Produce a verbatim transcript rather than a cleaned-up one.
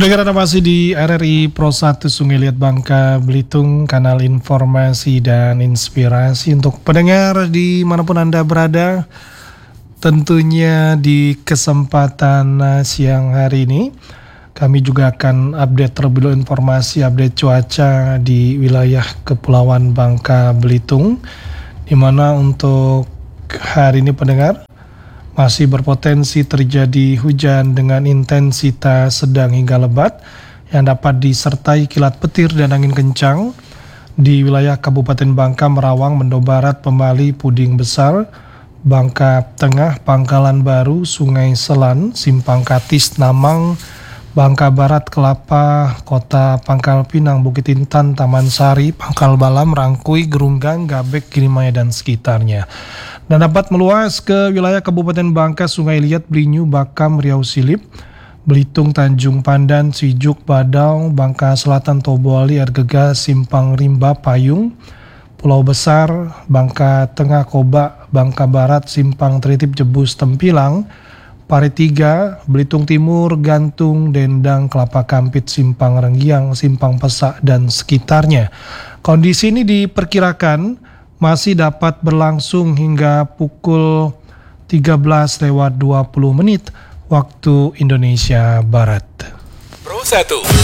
Pendengar, Anda masih di R R I Pro satu Sungai Liat Bangka Belitung, kanal informasi dan inspirasi untuk pendengar dimanapun Anda berada. Tentunya di kesempatan siang hari ini kami juga akan update terlebih dahulu informasi update cuaca di wilayah Kepulauan Bangka Belitung, di mana untuk hari ini pendengar masih berpotensi terjadi hujan dengan intensitas sedang hingga lebat yang dapat disertai kilat petir dan angin kencang di wilayah Kabupaten Bangka, Merawang, Mendo Barat, Pemali, Puding Besar, Bangka Tengah, Pangkalan Baru, Sungai Selan, Simpang Katis, Namang, Bangka Barat, Kelapa, Kota Pangkal Pinang, Bukit Intan, Taman Sari, Pangkal Balam, Rangkui, Gerunggang, Gabek, Girimaya dan sekitarnya. Dan dapat meluas ke wilayah Kabupaten Bangka, Sungai Liat, Blinyu, Bakam, Riau Silip, Belitung, Tanjung Pandan, Sijuk, Badau, Bangka Selatan, Tobuali, Ergegas, Simpang Rimba, Payung, Pulau Besar, Bangka Tengah, Koba, Bangka Barat, Simpang Tritip, Jebus, Tempilang, Pari tiga, Belitung Timur, Gantung, Dendang, Kelapa Kampit, Simpang Renggiang, Simpang Pesak, dan sekitarnya. Kondisi ini diperkirakan masih dapat berlangsung hingga pukul tiga belas lewat dua puluh menit waktu Indonesia Barat. Pro satu.